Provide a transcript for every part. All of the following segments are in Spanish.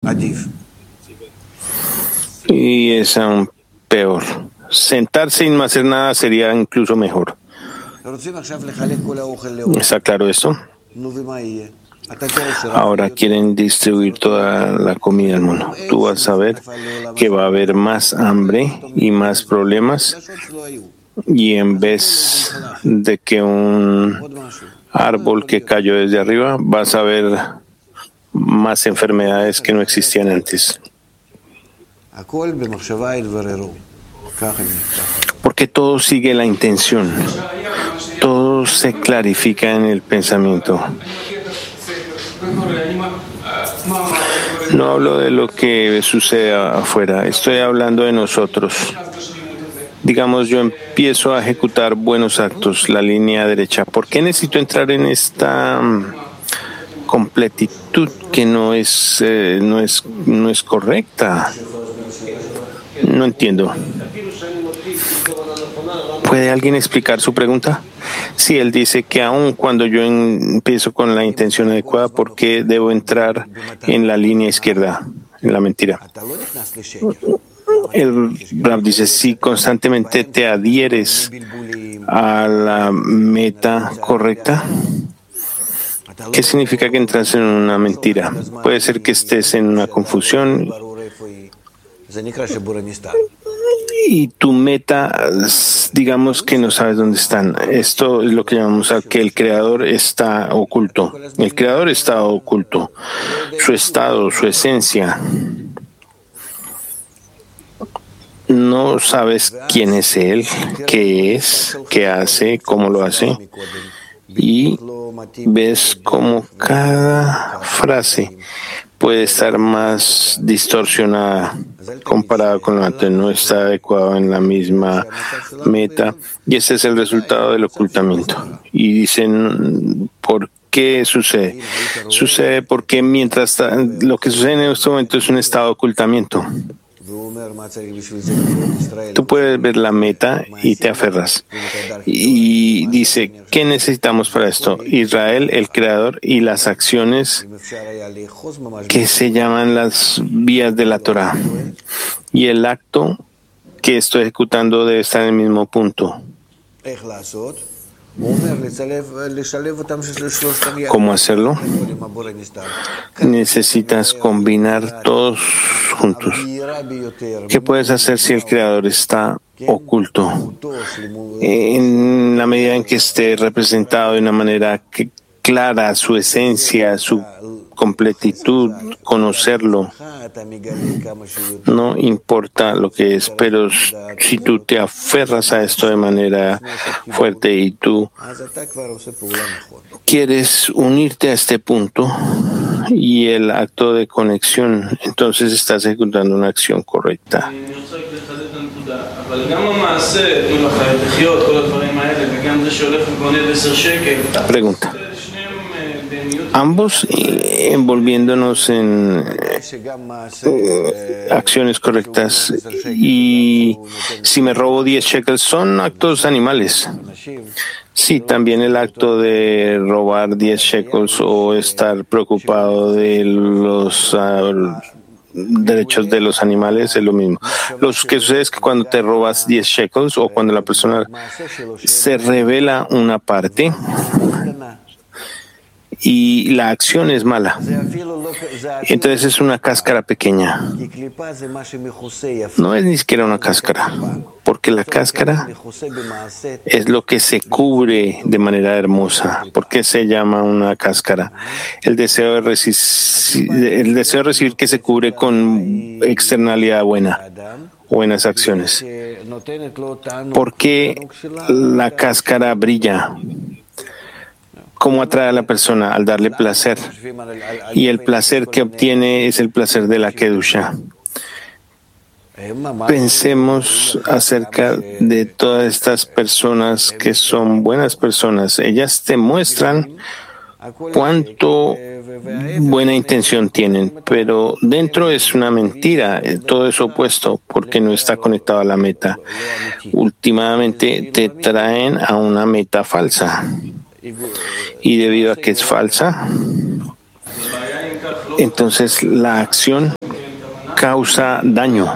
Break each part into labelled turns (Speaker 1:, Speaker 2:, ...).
Speaker 1: Y es aún peor. Sentarse y no hacer nada sería incluso mejor. ¿Está claro esto? Ahora quieren distribuir toda la comida al mundo. Tú vas a ver que va a haber más hambre y más problemas. Y en vez de que un árbol que cayó desde arriba, vas a ver más enfermedades que no existían antes. Porque todo sigue la intención. Todo se clarifica en el pensamiento. No hablo de lo que sucede afuera, estoy hablando de nosotros. Digamos, yo empiezo a ejecutar buenos actos, la línea derecha. ¿Por qué necesito entrar en esta completitud que no es correcta? No entiendo. ¿Puede alguien explicar su pregunta? Sí, él dice que aun cuando yo empiezo con la intención adecuada, ¿por qué debo entrar en la línea izquierda, en la mentira? El Rab dice, si constantemente te adhieres a la meta correcta, ¿qué significa que entras en una mentira? Puede ser que estés en una confusión y tu meta, digamos que no sabes dónde están. Esto es lo que llamamos a que el creador está oculto. El creador está oculto. Su estado, su esencia. No sabes quién es él, qué es, qué hace, cómo lo hace. Y ves cómo cada frase puede estar más distorsionada comparada con la anterior, no está adecuado en la misma meta, y ese es el resultado del ocultamiento. Y dicen, ¿por qué sucede? Sucede porque lo que sucede en este momento es un estado de ocultamiento. Tú puedes ver la meta y te aferras. Y dice, ¿qué necesitamos para esto? Israel, el creador, y las acciones que se llaman las vías de la Torah. Y el acto que estoy ejecutando debe estar en el mismo punto. ¿Cómo hacerlo? Necesitas combinar todos juntos. ¿Qué puedes hacer si el creador está oculto? En la medida en que esté representado de una manera clara, su esencia, su completitud, conocerlo. No importa lo que es, pero si tú te aferras a esto de manera fuerte y tú quieres unirte a este punto y el acto de conexión, entonces estás ejecutando una acción correcta. Pregunta. Ambos envolviéndonos en acciones correctas, y si me robo 10 shekels son actos animales. Sí, también el acto de robar 10 shekels o estar preocupado de los derechos de los animales es lo mismo. Lo que sucede es que cuando te robas 10 shekels o cuando la persona se revela una parte y la acción es mala, entonces es una cáscara pequeña. No es ni siquiera una cáscara, porque la cáscara es lo que se cubre de manera hermosa. ¿Por qué se llama una cáscara? El deseo de recibir que se cubre con externalidad buena, buenas acciones. ¿Por qué la cáscara brilla? ¿Cómo atrae a la persona? Al darle placer. Y el placer que obtiene es el placer de la Kedusha. Pensemos acerca de todas estas personas que son buenas personas. Ellas te muestran cuánto buena intención tienen, pero dentro es una mentira. Todo es opuesto porque no está conectado a la meta. Últimamente te traen a una meta falsa. Y debido a que es falsa, entonces la acción causa daño.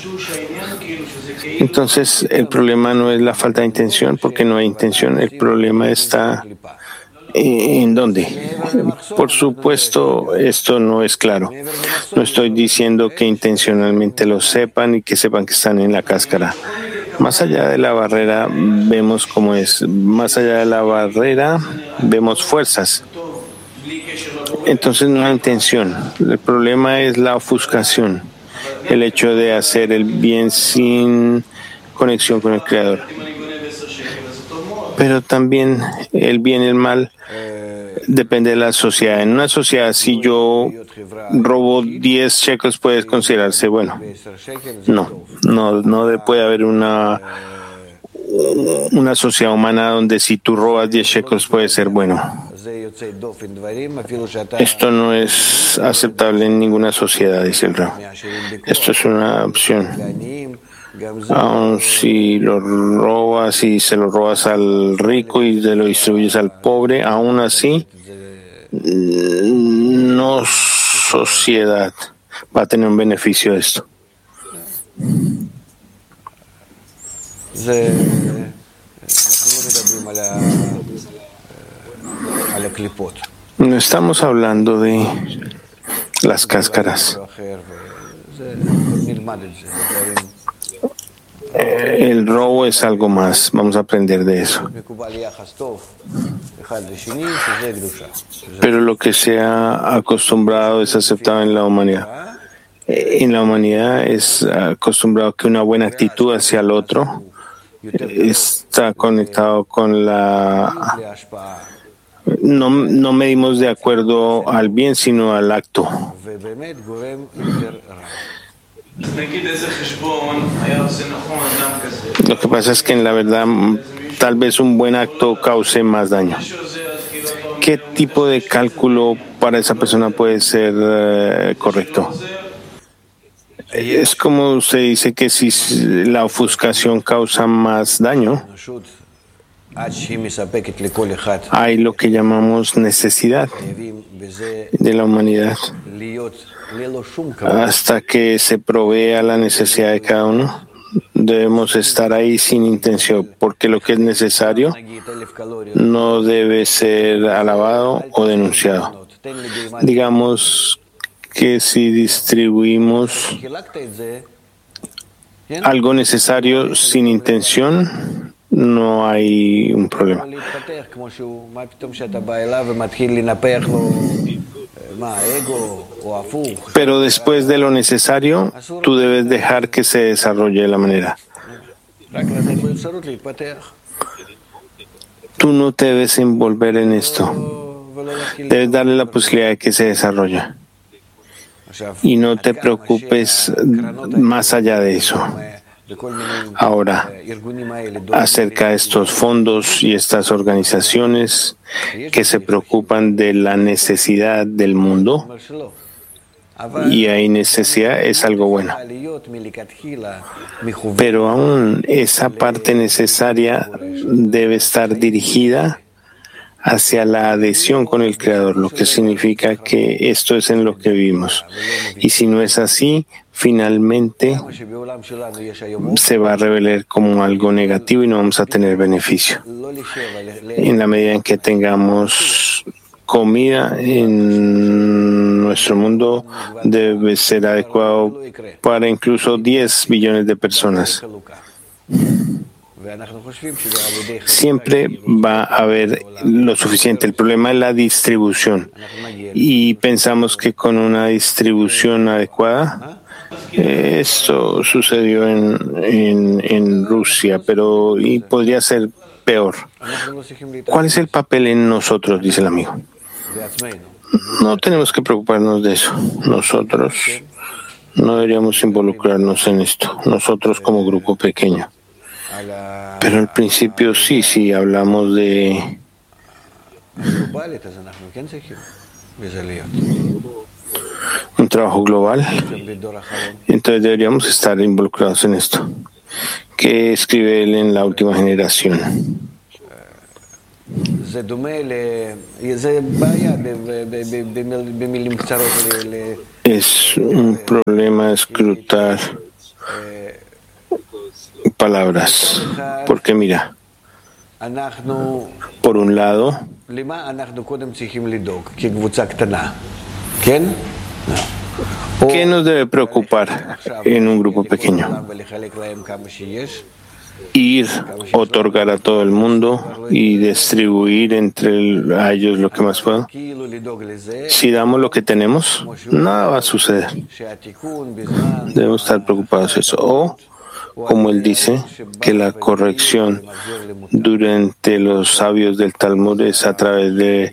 Speaker 1: Entonces el problema no es la falta de intención, porque no hay intención. El problema está ¿en dónde? Por supuesto, esto no es claro. No estoy diciendo que intencionalmente lo sepan y que sepan que están en la cáscara. Más allá de la barrera, vemos cómo es. Más allá de la barrera, vemos fuerzas. Entonces no hay intención. El problema es la ofuscación, el hecho de hacer el bien sin conexión con el Creador. Pero también el bien y el mal depende de la sociedad. En una sociedad, si yo robo 10 shekels, puede considerarse bueno. No puede haber una sociedad humana donde si tú robas 10 shekels puede ser bueno. Esto no es aceptable en ninguna sociedad, dice el Rab. Esto es una opción. Aun si lo robas y se lo robas al rico y se lo distribuyes al pobre, aún así, no sociedad va a tener un beneficio de esto. No estamos hablando de las cáscaras. El robo es algo más. Vamos a aprender de eso. Pero lo que se ha acostumbrado es aceptado en la humanidad. En la humanidad es acostumbrado que una buena actitud hacia el otro está conectado con la... No medimos de acuerdo al bien, sino al acto. Lo que pasa es que en la verdad tal vez un buen acto cause más daño. ¿Qué tipo de cálculo para esa persona puede ser correcto? Es como usted dice que si la ofuscación causa más daño, hay lo que llamamos necesidad de la humanidad. Hasta que se provea la necesidad de cada uno, debemos estar ahí sin intención, porque lo que es necesario no debe ser alabado o denunciado. Digamos que si distribuimos algo necesario sin intención, no hay un problema. Pero después de lo necesario, tú debes dejar que se desarrolle de la manera. Tú no te debes envolver en esto. Debes darle la posibilidad de que se desarrolle. Y no te preocupes más allá de eso. Ahora, acerca de estos fondos y estas organizaciones que se preocupan de la necesidad del mundo, y hay necesidad, es algo bueno. Pero aún esa parte necesaria debe estar dirigida hacia la adhesión con el Creador, lo que significa que esto es en lo que vivimos. Y si no es así, finalmente se va a revelar como algo negativo y no vamos a tener beneficio. En la medida en que tengamos comida en nuestro mundo, debe ser adecuado para incluso 10 billones de personas. Siempre va a haber lo suficiente. El problema es la distribución. Y pensamos que con una distribución adecuada, esto sucedió en Rusia, pero y podría ser peor. ¿Cuál es el papel en nosotros? Dice el amigo. No tenemos que preocuparnos de eso. Nosotros no deberíamos involucrarnos en esto. Nosotros como grupo pequeño. Pero al principio sí, hablamos de un trabajo global, entonces deberíamos estar involucrados en esto. ¿Qué escribe él en la última generación? Es un problema escrutar palabras, porque mira, por un lado, ¿qué nos debe preocupar en un grupo pequeño? Ir, otorgar a todo el mundo y distribuir a ellos lo que más puedo. Si damos lo que tenemos, nada va a suceder. Debemos estar preocupados de eso. O, como él dice, que la corrección durante los sabios del Talmud es a través de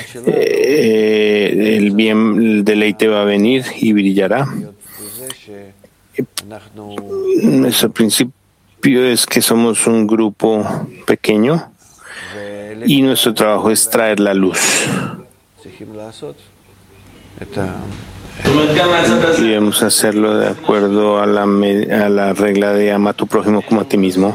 Speaker 1: el bien, el deleite va a venir y brillará. Nuestro principio es que somos un grupo pequeño y nuestro trabajo es traer la luz. Y debemos hacerlo de acuerdo a la regla de ama a tu prójimo como a ti mismo.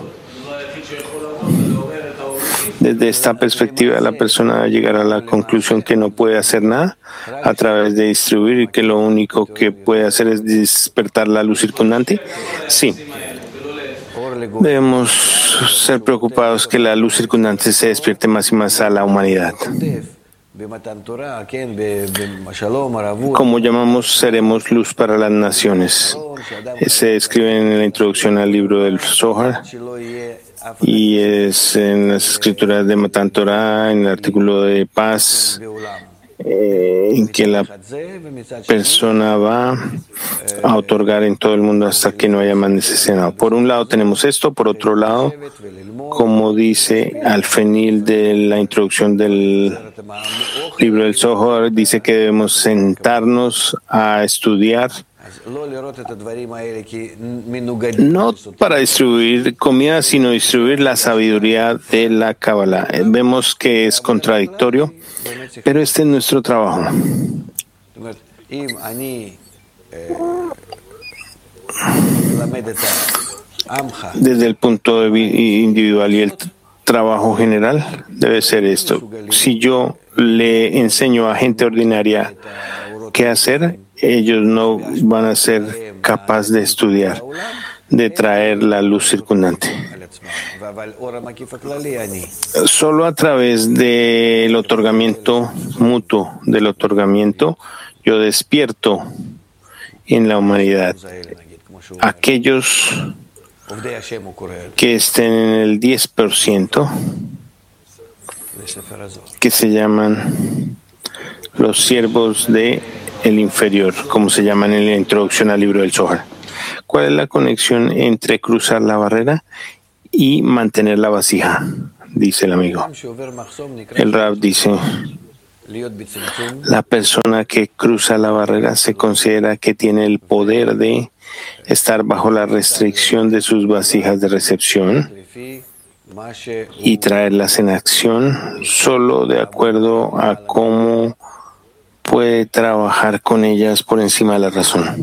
Speaker 1: Desde esta perspectiva, la persona va a llegar a la conclusión que no puede hacer nada a través de distribuir y que lo único que puede hacer es despertar la luz circundante. Sí. Debemos ser preocupados que la luz circundante se despierte más y más a la humanidad. Como llamamos, seremos luz para las naciones. Se escribe en la introducción al libro del Zohar y es en las escrituras de Matan Torah, en el artículo de paz, en que la persona va a otorgar en todo el mundo hasta que no haya más necesidad. Por un lado tenemos esto, por otro lado, como dice Al-Fenil de la introducción del libro del Zohar, dice que debemos sentarnos a estudiar, no para distribuir comida, sino distribuir la sabiduría de la Kabbalah. Vemos que es contradictorio, pero este es nuestro trabajo. Desde el punto de vista individual y el trabajo general debe ser esto. Si yo le enseño a gente ordinaria qué hacer, ellos no van a ser capaces de estudiar, de traer la luz circundante. Solo a través del otorgamiento mutuo, del otorgamiento, yo despierto en la humanidad aquellos que estén en el 10%, que se llaman los siervos de el inferior, como se llaman en la introducción al libro del Zohar. ¿Cuál es la conexión entre cruzar la barrera y mantener la vasija? Dice el amigo. El Rab dice, la persona que cruza la barrera se considera que tiene el poder de estar bajo la restricción de sus vasijas de recepción y traerlas en acción solo de acuerdo a cómo puede trabajar con ellas por encima de la razón.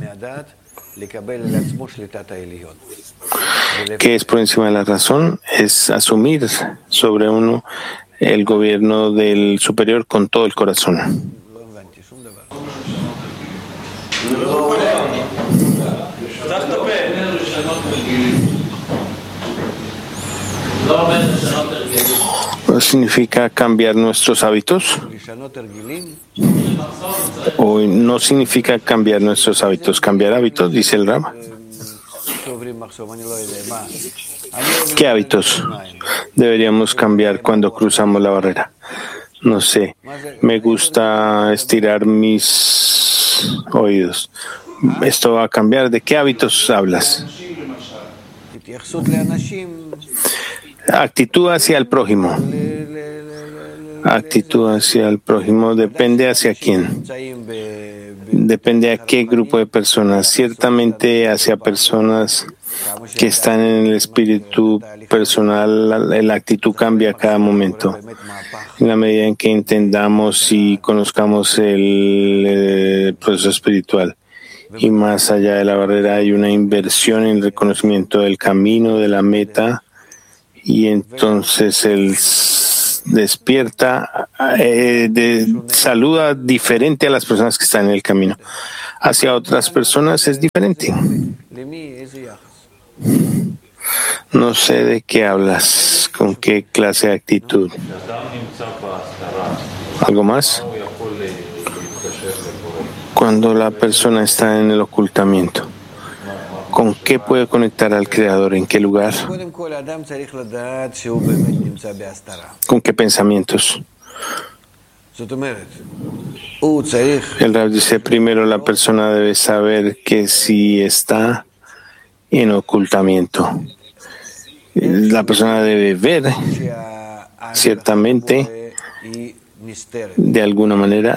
Speaker 1: ¿Qué es por encima de la razón? Es asumir sobre uno el gobierno del superior con todo el corazón. ¿No significa cambiar nuestros hábitos? ¿O no significa cambiar nuestros hábitos? ¿Cambiar hábitos? Dice el Rab. ¿Qué hábitos deberíamos cambiar cuando cruzamos la barrera? No sé, me gusta estirar mis oídos. ¿Esto va a cambiar? ¿De qué hábitos hablas? Actitud hacia el prójimo. Actitud hacia el prójimo depende hacia quién. Depende a qué grupo de personas. Ciertamente hacia personas que están en el espíritu personal, la actitud cambia a cada momento. En la medida en que entendamos y conozcamos el proceso espiritual. Y más allá de la barrera hay una inversión en el reconocimiento del camino, de la meta, y entonces despierta, saluda diferente a las personas que están en el camino. Hacia otras personas es diferente. No sé de qué hablas, con qué clase de actitud. ¿Algo más? Cuando la persona está en el ocultamiento, ¿con qué puede conectar al Creador? ¿En qué lugar? ¿Con qué pensamientos? El Rab dice, primero la persona debe saber que si está en ocultamiento, la persona debe ver ciertamente, de alguna manera,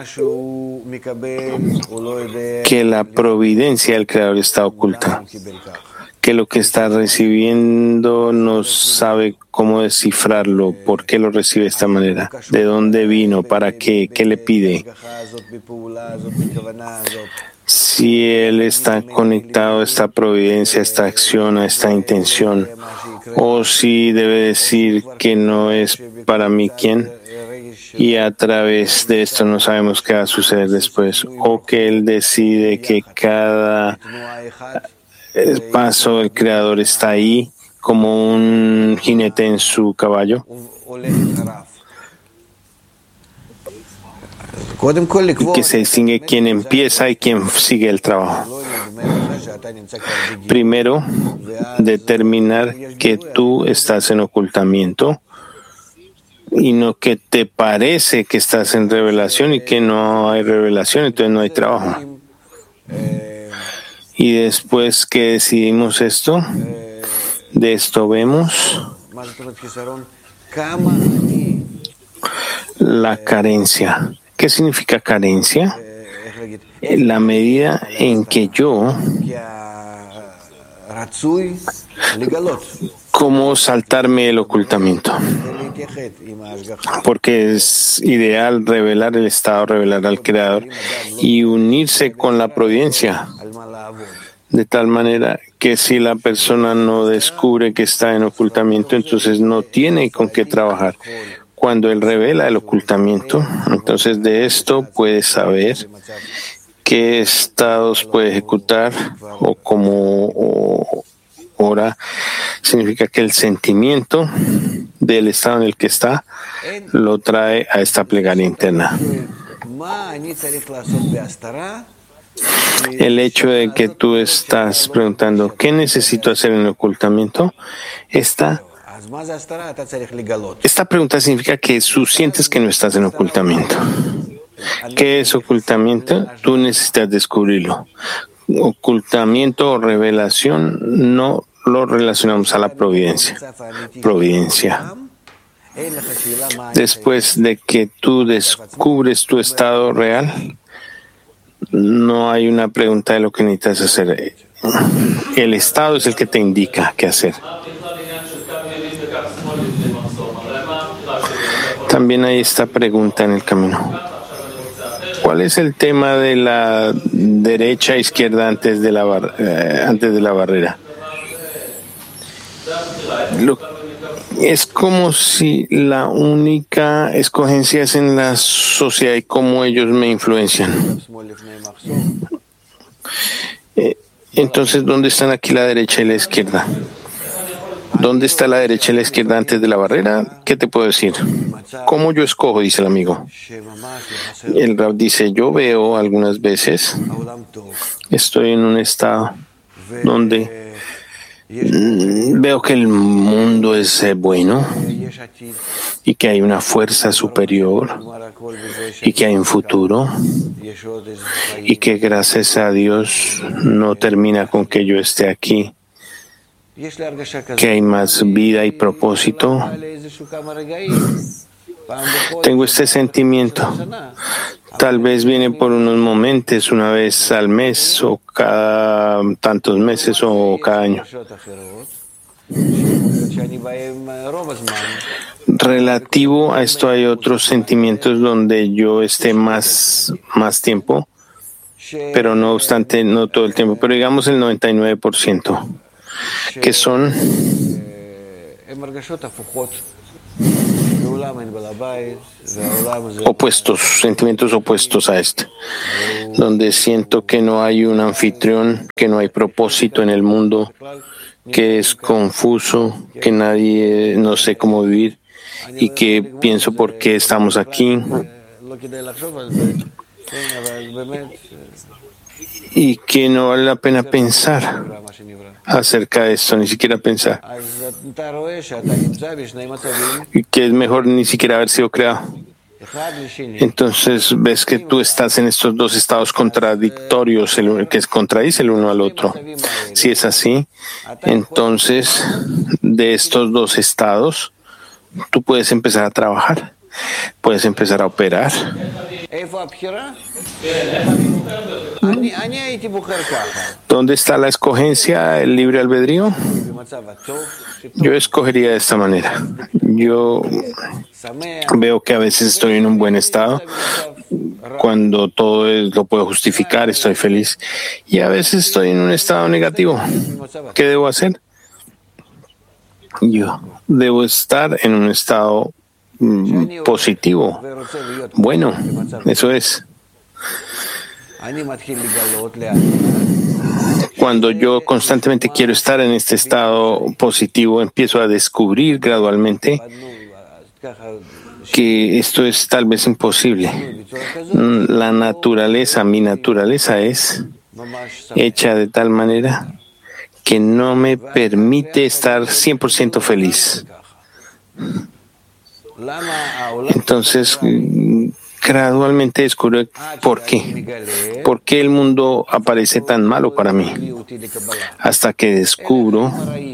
Speaker 1: que la providencia del Creador está oculta, que lo que está recibiendo no sabe cómo descifrarlo, por qué lo recibe de esta manera, de dónde vino, para qué le pide. Si él está conectado a esta providencia, a esta acción, a esta intención, o si debe decir que no es para mí quien, y a través de esto no sabemos qué va a suceder después, o que él decide que cada paso del Creador está ahí como un jinete en su caballo. Que se distingue quién empieza y quién sigue el trabajo. Primero, determinar que tú estás en ocultamiento y no que te parece que estás en revelación y que no hay revelación, entonces no hay trabajo. Y después que decidimos esto, de esto vemos la carencia. ¿Qué significa carencia? La medida en que yo, cómo saltarme el ocultamiento, porque es ideal revelar el estado, revelar al Creador y unirse con la providencia, de tal manera que si la persona no descubre que está en ocultamiento, entonces no tiene con qué trabajar. Cuando él revela el ocultamiento, entonces de esto puede saber qué estados puede ejecutar o cómo ora. Significa que el sentimiento del estado en el que está lo trae a esta plegaria interna. El hecho de que tú estás preguntando ¿qué necesito hacer en el ocultamiento? Esta pregunta significa que tú sientes que no estás en ocultamiento. ¿Qué es ocultamiento? Tú necesitas descubrirlo. Ocultamiento o revelación no lo relacionamos a la providencia. Después de que tú descubres tu estado real, no hay una pregunta de lo que necesitas hacer. El estado es el que te indica qué hacer. También hay esta pregunta en el camino. ¿Cuál es el tema de la derecha e izquierda antes de la barrera? Es como si la única escogencia es en la sociedad y cómo ellos me influencian. Entonces, ¿dónde están aquí la derecha y la izquierda? ¿Dónde está la derecha y la izquierda antes de la barrera? ¿Qué te puedo decir? ¿Cómo yo escojo? Dice el amigo. El Rab dice, yo veo algunas veces, estoy en un estado donde veo que el mundo es bueno y que hay una fuerza superior y que hay un futuro y que gracias a Dios no termina con que yo esté aquí, que hay más vida y propósito. Tengo este sentimiento. Tal vez viene por unos momentos, una vez al mes o cada tantos meses o cada año. Relativo a esto hay otros sentimientos donde yo esté más tiempo, pero no obstante, no todo el tiempo, pero digamos el 99%, que son opuestos, sentimientos opuestos a este, donde siento que no hay un anfitrión, que no hay propósito en el mundo, que es confuso, que nadie, no sé cómo vivir y que pienso por qué estamos aquí y que no vale la pena pensar acerca de esto, ni siquiera pensar, y que es mejor ni siquiera haber sido creado. Entonces ves que tú estás en estos dos estados contradictorios, que contradice el uno al otro. Si es así, entonces de estos dos estados tú puedes empezar a trabajar, puedes empezar a operar. ¿Dónde está la escogencia, el libre albedrío? Yo escogería de esta manera. Yo veo que a veces estoy en un buen estado. Cuando todo lo puedo justificar, estoy feliz. Y a veces estoy en un estado negativo. ¿Qué debo hacer? Yo debo estar en un estado positivo. Bueno, eso es. Cuando yo constantemente quiero estar en este estado positivo, empiezo a descubrir gradualmente que esto es tal vez imposible. La naturaleza, mi naturaleza es hecha de tal manera que no me permite estar 100% feliz. Entonces, gradualmente descubro por qué. ¿Por qué el mundo aparece tan malo para mí? Hasta que descubro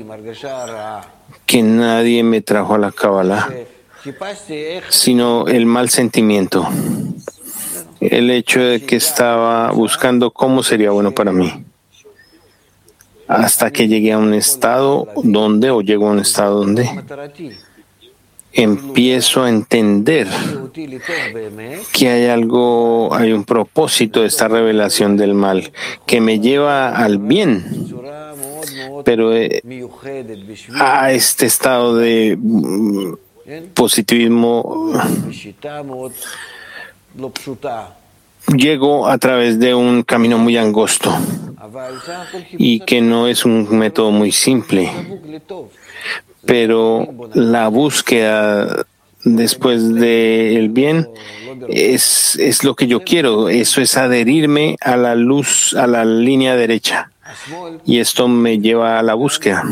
Speaker 1: que nadie me trajo a la Kabbalah, sino el mal sentimiento. El hecho de que estaba buscando cómo sería bueno para mí. Hasta que llegué a un estado donde, o llego a un estado donde empiezo a entender que hay un propósito de esta revelación del mal que me lleva al bien, pero a este estado de positivismo llego a través de un camino muy angosto y que no es un método muy simple. Pero la búsqueda después del bien es lo que yo quiero. Eso es adherirme a la luz, a la línea derecha. Y esto me lleva a la búsqueda.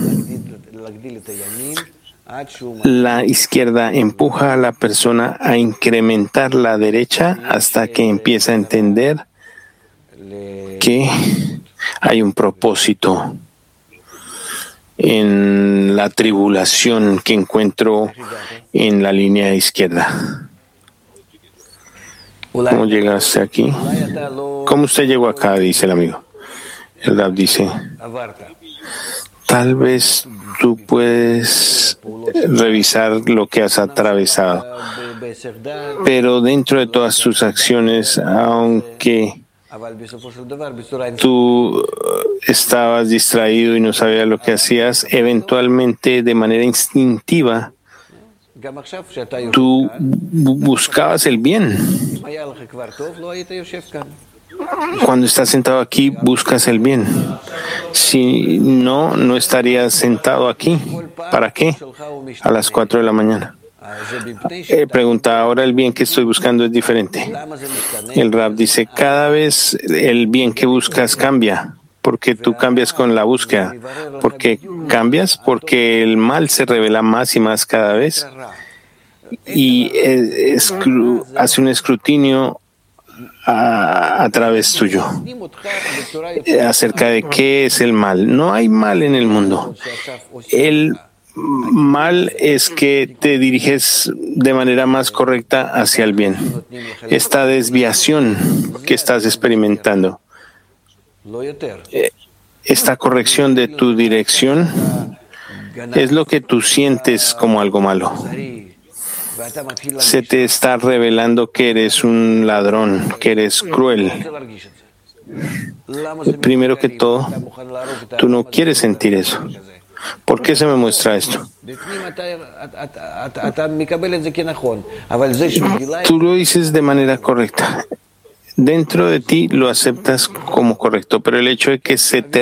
Speaker 1: La izquierda empuja a la persona a incrementar la derecha hasta que empieza a entender que hay un propósito en la tribulación que encuentro en la línea izquierda. ¿Cómo llegaste aquí? ¿Cómo usted llegó acá? Dice el amigo. El Rab dice, tal vez tú puedes revisar lo que has atravesado, pero dentro de todas tus acciones, aunque tú estabas distraído y no sabías lo que hacías, eventualmente de manera instintiva tú buscabas el bien. Cuando estás sentado aquí, buscas el bien. Si no, no estarías sentado aquí. ¿Para qué? A las 4 de la mañana. Pregunta, ahora el bien que estoy buscando es diferente. El Rab dice, cada vez el bien que buscas cambia, porque tú cambias con la búsqueda. ¿Por qué cambias? Porque el mal se revela más y más cada vez y hace un escrutinio a través tuyo acerca de qué es el mal. No hay mal en el mundo. El mal es que te diriges de manera más correcta hacia el bien. Esta desviación que estás experimentando, esta corrección de tu dirección es lo que tú sientes como algo malo. Se te está revelando que eres un ladrón, que eres cruel. Primero que todo, tú no quieres sentir eso. ¿Por qué se me muestra esto? Tú lo dices de manera correcta. Dentro de ti lo aceptas como correcto, pero el hecho de que se te